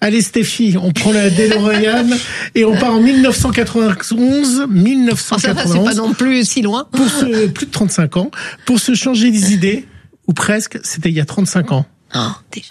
Allez Stéphie, on prend la DeLorean et on part en 1991. Ça va, c'est pas non plus si loin. Pour plus de 35 ans, pour se changer les idées, ou presque, c'était il y a 35 ans. Déjà.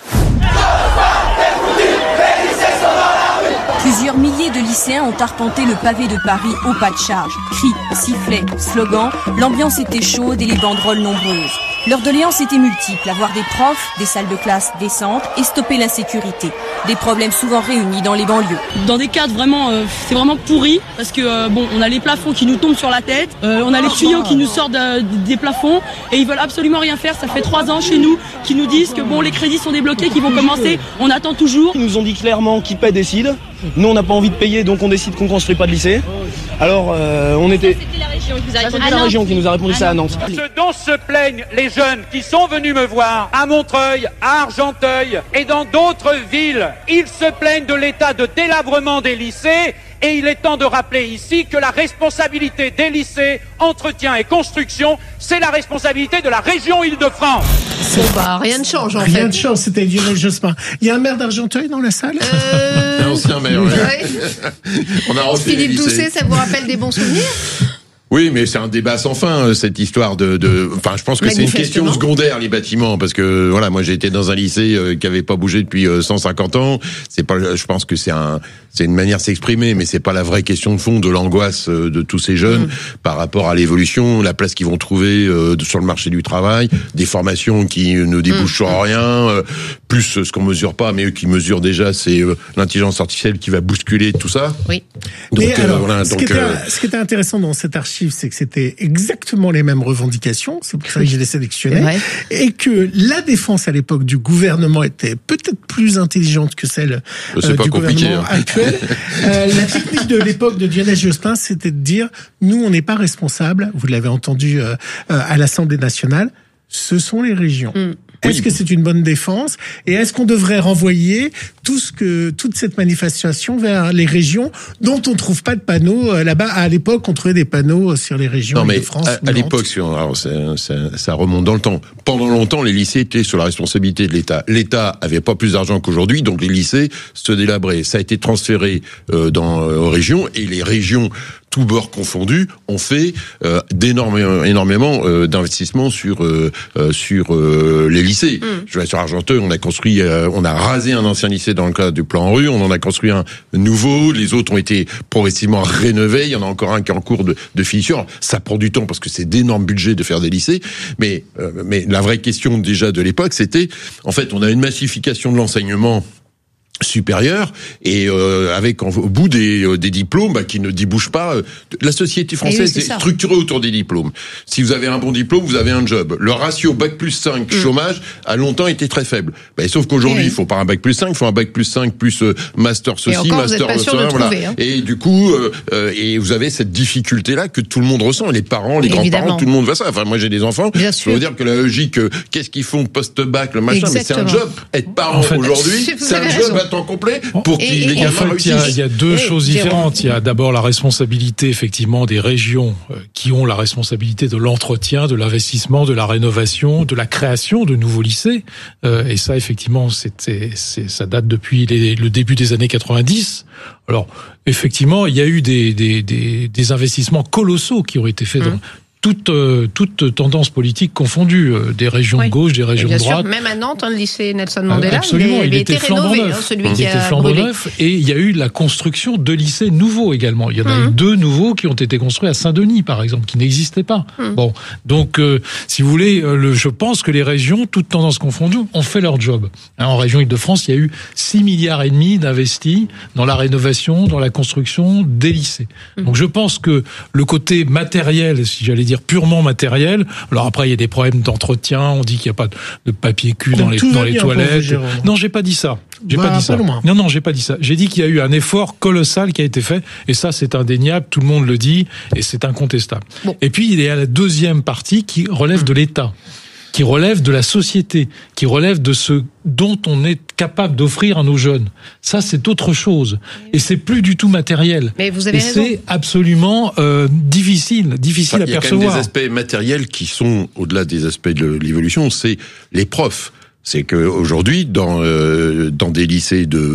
Plusieurs milliers de lycéens ont arpenté le pavé de Paris au pas de charge. Cris, sifflets, slogans, l'ambiance était chaude et les banderoles nombreuses. Leurs doléances étaient multiples, avoir des profs, des salles de classe décentes et stopper l'insécurité. Des problèmes souvent réunis dans les banlieues. Dans des cadres vraiment, c'est vraiment pourri parce que on a les plafonds qui nous tombent sur la tête, on a les tuyaux qui nous sortent des plafonds et ils veulent absolument rien faire. Ça fait 3 ans chez nous qu'ils nous disent que les crédits sont débloqués, qu'ils vont commencer. On attend toujours. Ils nous ont dit clairement qui paie décide. Nous on n'a pas envie de payer donc on décide qu'on construit pas de lycée. Alors on était. C'était la région qui vous a répondu. C'était la région qui nous a répondu ça à Nantes. Ce dont se plaignent les jeunes qui sont venus me voir à Montreuil, à Argenteuil et dans d'autres villes, ils se plaignent de l'état de délabrement des lycées et il est temps de rappeler ici que la responsabilité des lycées, entretien et construction, c'est la responsabilité de la région Île-de-France. Rien ne change Rien ne change, c'était Lionel Jospin. Il y a un maire d'Argenteuil dans la salle Un ancien maire, ouais. On a refait Philippe Doucet, ça vous rappelle des bons souvenirs? Oui, mais c'est un débat sans fin, cette histoire enfin, je pense que c'est une question secondaire, les bâtiments, parce que, voilà, moi, j'ai été dans un lycée qui avait pas bougé depuis 150 ans. C'est pas, je pense que c'est une manière de s'exprimer, mais c'est pas la vraie question de fond de l'angoisse de tous ces jeunes par rapport à l'évolution, la place qu'ils vont trouver sur le marché du travail, des formations qui ne débouchent sur rien, plus ce qu'on mesure pas, mais eux qui mesurent déjà, c'est l'intelligence artificielle qui va bousculer tout ça. Oui. Donc, voilà, ce qui était intéressant dans cette archive, c'est que c'était exactement les mêmes revendications, c'est pour ça que je les sélectionnais, et que la défense à l'époque du gouvernement était peut-être plus intelligente que celle du gouvernement actuel. La technique de l'époque de Lionel Jospin, c'était de dire, nous on n'est pas responsables, vous l'avez entendu à l'Assemblée nationale, ce sont les régions. Est-ce que c'est une bonne défense? Et est-ce qu'on devrait renvoyer toute cette manifestation vers les régions dont on trouve pas de panneaux là-bas? À l'époque, on trouvait des panneaux sur les régions de France. À l'époque, alors ça remonte dans le temps. Pendant longtemps, les lycées étaient sur la responsabilité de l'État. L'État avait pas plus d'argent qu'aujourd'hui, donc les lycées se délabraient. Ça a été transféré aux régions, et les régions, tous bords confondus, ont fait énormément d'investissements sur les lycées. Je vais sur Argenteuil, on a rasé un ancien lycée dans le cadre du plan rue, on en a construit un nouveau, les autres ont été progressivement rénovés, il y en a encore un qui est en cours de finition. Ça prend du temps parce que c'est d'énormes budgets de faire des lycées, mais la vraie question déjà de l'époque, c'était, en fait, on a une massification de l'enseignement supérieur et avec au bout des diplômes qui ne débouchent pas. La société française est structurée autour des diplômes. Si vous avez un bon diplôme, vous avez un job. Le ratio bac plus 5 chômage a longtemps été très faible. Sauf qu'aujourd'hui, il faut pas un bac plus 5, il faut un bac plus 5 plus master ceci, master cela, voilà. Et du coup, et vous avez cette difficulté-là que tout le monde ressent. Les parents, les grands-parents, tout le monde voit ça. Enfin, moi j'ai des enfants. Je veux dire que la logique, qu'est-ce qu'ils font post-bac, le machin, mais c'est un job. Être parent aujourd'hui, c'est un job à temps complet pour qu'ils les gamins réussissent. Il y a deux choses différentes. Il y a d'abord la responsabilité effectivement des régions qui ont la responsabilité de l'entretien, de l'investissement, de la rénovation, de la création de nouveaux lycées. Et ça effectivement, ça date depuis le début des années 90. Alors effectivement, il y a eu des investissements colossaux qui ont été faits dans toute tendance politique confondue, des régions de gauche, des régions de droite. Sûr, même à Nantes, le lycée Nelson Mandela, il était rénové, celui qui a brûlé. Et il y a eu la construction de lycées nouveaux également. Il y en a eu 2 nouveaux qui ont été construits à Saint-Denis, par exemple, qui n'existaient pas. Bon, donc, si vous voulez, je pense que les régions, toutes tendances confondues, ont fait leur job. En région Île-de-France, il y a eu 6,5 milliards d'investis dans la rénovation, dans la construction des lycées. Donc, je pense que le côté matériel, si j'allais dire purement matériel. Alors après, il y a des problèmes d'entretien. On dit qu'il n'y a pas de papier cul dans les toilettes. Non, j'ai pas dit ça. J'ai pas dit ça. Non, j'ai pas dit ça. J'ai dit qu'il y a eu un effort colossal qui a été fait. Et ça, c'est indéniable. Tout le monde le dit. Et c'est incontestable. Bon. Et puis, il y a la deuxième partie qui relève de l'État, qui relève de la société, qui relève de ce dont on est capable d'offrir à nos jeunes. Ça, c'est autre chose. Et c'est plus du tout matériel. Mais vous avez raison. C'est absolument difficile à percevoir. Il y a quand même des aspects matériels qui sont, au-delà des aspects de l'évolution, c'est les profs. C'est que aujourd'hui, dans des lycées